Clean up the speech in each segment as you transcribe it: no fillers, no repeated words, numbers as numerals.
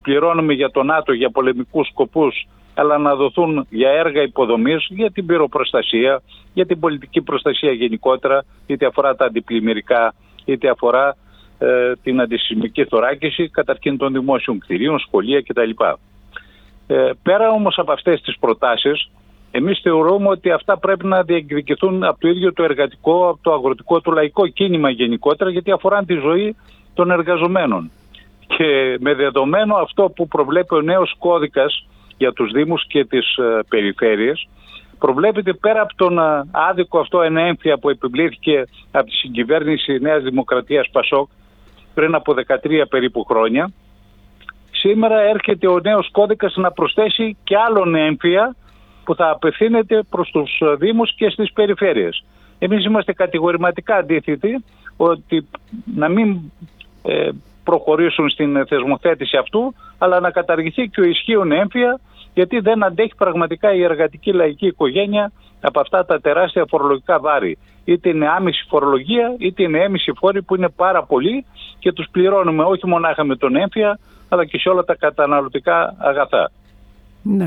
πληρώνουμε για το ΝΑΤΟ για πολεμικούς σκοπούς, αλλά να δοθούν για έργα υποδομής, για την πυροπροστασία, για την πολιτική προστασία γενικότερα, είτε αφορά τα αντιπλημμυρικά, είτε αφορά την αντισυσμική θωράκιση, καταρχήν των δημόσιων κτηρίων, σχολεία κτλ. Πέρα όμως από αυτές τις προτάσεις, εμείς θεωρούμε ότι αυτά πρέπει να διεκδικηθούν από το ίδιο το εργατικό, από το αγροτικό, το λαϊκό κίνημα γενικότερα, γιατί αφορά τη ζωή των εργαζομένων. Και με δεδομένο αυτό που προβλέπει ο νέος κώδικας για τους Δήμους και τις περιφέρειες, προβλέπεται πέρα από τον άδικο αυτό ενέμφυα που επιβλήθηκε από τη συγκυβέρνηση Νέας Δημοκρατίας Πασόκ πριν από 13 περίπου χρόνια, σήμερα έρχεται ο νέος κώδικας να προσθέσει και άλλον έμφυα που θα απευθύνεται προς τους Δήμους και στις περιφέρειες. Εμείς είμαστε κατηγορηματικά αντίθετοι ότι να μην προχωρήσουν στην θεσμοθέτηση αυτού, αλλά να καταργηθεί και ο ισχύον έμφυα, γιατί δεν αντέχει πραγματικά η εργατική λαϊκή οικογένεια από αυτά τα τεράστια φορολογικά βάρη. Είτε είναι άμεση φορολογία, είτε είναι έμεση φόροι που είναι πάρα πολλοί και τους πληρώνουμε όχι μονάχα με τον έμφυα, αλλά και σε όλα τα καταναλωτικά αγαθά. Ναι.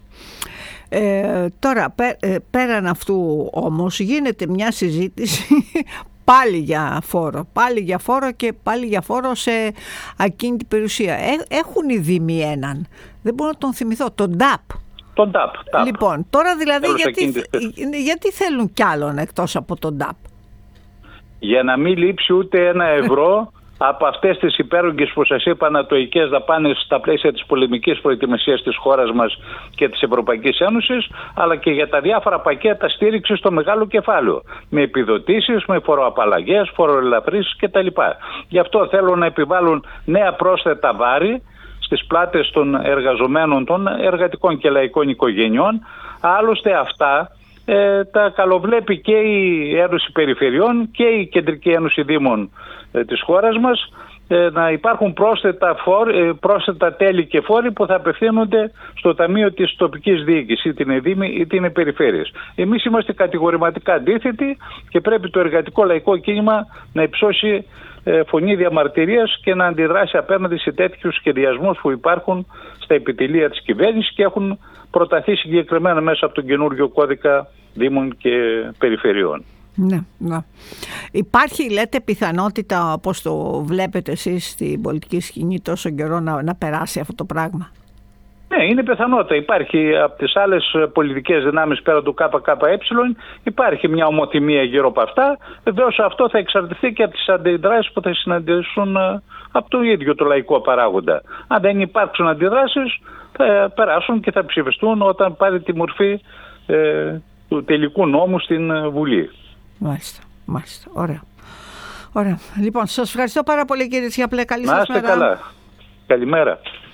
Τώρα πέραν αυτού όμως γίνεται μια συζήτηση πάλι για φόρο και πάλι για φόρο σε ακίνητη περιουσία. Έχουν οι Δήμοι έναν, δεν μπορώ να τον θυμηθώ, τον ΤΑΠ. Τον ΤΑΠ. Λοιπόν, τώρα δηλαδή γιατί θέλουν κι άλλον εκτός από τον ΤΑΠ? Για να μην λείψει ούτε ένα ευρώ από αυτές τις υπέρογγες που σας είπα ανατοικές δαπάνες στα πλαίσια της πολεμικής προετοιμασίας της χώρας μας και της Ευρωπαϊκής Ένωσης, αλλά και για τα διάφορα πακέτα στήριξης στο μεγάλο κεφάλαιο, με επιδοτήσεις, με φοροαπαλλαγές, φοροελαφρύσεις κτλ. Γι' αυτό θέλουν να επιβάλλουν νέα πρόσθετα βάρη στις πλάτες των εργαζομένων των εργατικών και λαϊκών οικογενειών. Άλλωστε αυτά τα καλοβλέπει και η Ένωση Περιφερειών και η Κεντρική Ένωση Δήμων της χώρας μας, να υπάρχουν πρόσθετα τέλη και φόροι που θα απευθύνονται στο Ταμείο της τοπικής διοίκησης, είτε είναι Δήμοι είτε είναι περιφέρειες. Εμείς είμαστε κατηγορηματικά αντίθετοι και πρέπει το εργατικό λαϊκό κίνημα να υψώσει φωνή διαμαρτυρίας και να αντιδράσει απέναντι σε τέτοιους σχεδιασμούς που υπάρχουν στα επιτελεία της κυβέρνησης και έχουν προταθεί συγκεκριμένα μέσα από τον καινούργιο κώδικα Δήμων και Περιφερειών. Ναι, ναι. Υπάρχει, λέτε, πιθανότητα, όπως το βλέπετε εσείς στην πολιτική σκηνή τόσο καιρό, να περάσει αυτό το πράγμα? Ναι, είναι πιθανότητα. Υπάρχει από τις άλλες πολιτικές δυνάμεις πέρα του ΚΚΕ, υπάρχει μια ομοτιμία γύρω από αυτά. Βεβαίως αυτό θα εξαρτηθεί και από τις αντιδράσεις που θα συναντήσουν από το ίδιο το λαϊκό παράγοντα. Αν δεν υπάρξουν αντιδράσεις, θα περάσουν και θα ψηφιστούν όταν πάρει τη μορφή του τελικού νόμου στην Βουλή. Μάλιστα. Ωραία. Λοιπόν, σας ευχαριστώ πάρα πολύ, κύριε Τσιαπλέ. Καλή σας μέρα. Να είστε καλά. Καλημέρα.